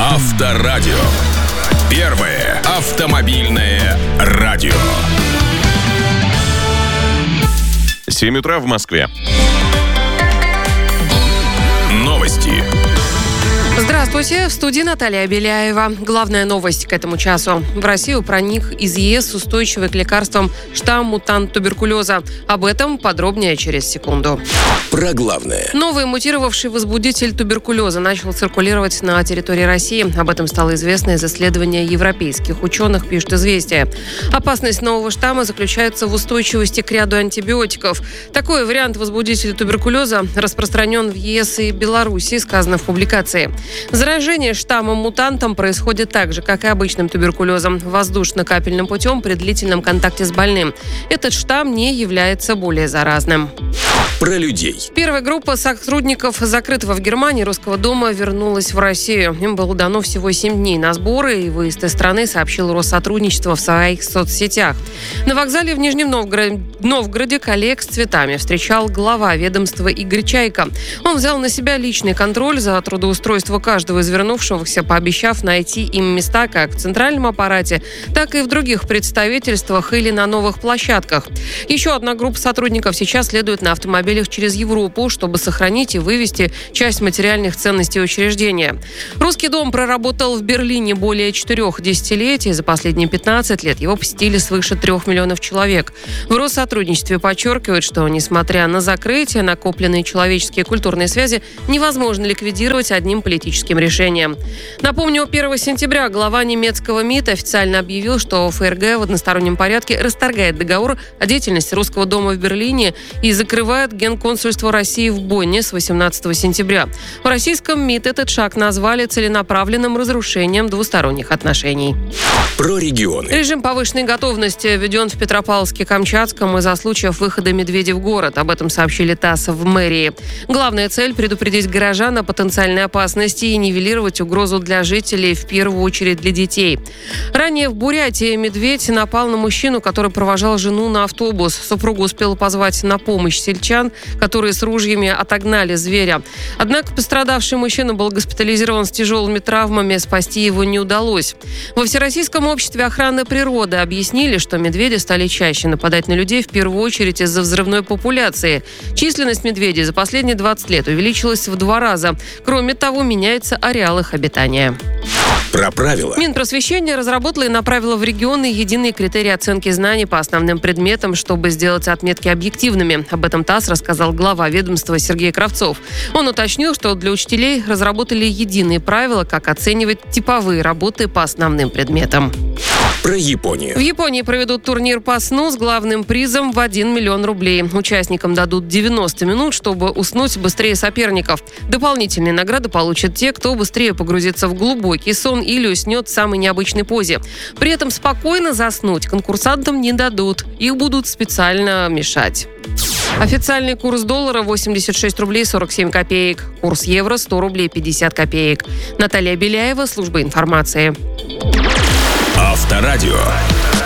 Авторадио. Первое автомобильное радио. 7 утра в Москве. Новости. Здравствуйте, в студии Наталья Беляева. Главная новость к этому часу. В Россию проник из ЕС устойчивый к лекарствам штамм-мутант туберкулеза. Об этом подробнее через секунду. Про главное. Новый мутировавший возбудитель туберкулеза начал циркулировать на территории России. Об этом стало известно из исследования европейских ученых, пишет «Известия». Опасность нового штамма заключается в устойчивости к ряду антибиотиков. Такой вариант возбудителя туберкулеза распространен в ЕС и Беларуси, сказано в публикации. Заражение штаммом-мутантом происходит так же, как и обычным туберкулезом, воздушно-капельным путем при длительном контакте с больным. Этот штамм не является более заразным. Про людей. Первая группа сотрудников закрытого в Германии Русского дома вернулась в Россию. Им было дано всего 7 дней на сборы и выезд из страны, сообщил Россотрудничество в своих соцсетях. На вокзале в Нижнем Новгороде коллег с цветами встречал глава ведомства Игорь Чайка. Он взял на себя личный контроль за трудоустройство каждого из вернувшихся, пообещав найти им места как в центральном аппарате, так и в других представительствах или на новых площадках. Еще одна группа сотрудников сейчас следует на автомобилях через Европу, чтобы сохранить и вывести часть материальных ценностей учреждения. Русский дом проработал в Берлине более 4 десятилетий. За последние 15 лет его посетили свыше 3 миллионов человек. В Россотрудничестве подчеркивают, что, несмотря на закрытие, накопленные человеческие и культурные связи невозможно ликвидировать одним политическим решением. Напомню, 1 сентября глава немецкого МИД официально объявил, что ФРГ в одностороннем порядке расторгает договор о деятельности Русского дома в Берлине и закрывает Генконсульство России в Бонне с 18 сентября. В российском МИД этот шаг назвали целенаправленным разрушением двусторонних отношений. Про регионы. Режим повышенной готовности введен в Петропавловске-Камчатском из-за случаев выхода медведей в город. Об этом сообщили ТАСС в мэрии. Главная цель – предупредить горожан о потенциальной опасности и нивелировать угрозу для жителей, в первую очередь для детей. Ранее в Бурятии медведь напал на мужчину, который провожал жену на автобус. Супруга успела позвать на помощь сельчан, которые с ружьями отогнали зверя. Однако пострадавший мужчина был госпитализирован с тяжелыми травмами, спасти его не удалось. Во Всероссийском обществе охраны природы объяснили, что медведи стали чаще нападать на людей в первую очередь из-за взрывной популяции. Численность медведей за последние 20 лет увеличилась в 2 раза. Кроме того, меняется ареал их обитания. Про правила. Минпросвещение разработало и направило в регионы единые критерии оценки знаний по основным предметам, чтобы сделать отметки объективными. Об этом ТАСС рассказал глава ведомства Сергей Кравцов. Он уточнил, что для учителей разработали единые правила, как оценивать типовые работы по основным предметам. Про Японию. В Японии проведут турнир по сну с главным призом в 1 миллион рублей. Участникам дадут 90 минут, чтобы уснуть быстрее соперников. Дополнительные награды получат те, кто быстрее погрузится в глубокий сон или уснет в самой необычной позе. При этом спокойно заснуть конкурсантам не дадут. Их будут специально мешать. Официальный курс доллара 86 рублей 47 копеек. Курс евро 100 рублей 50 копеек. Наталья Беляева, служба информации. Авторадио.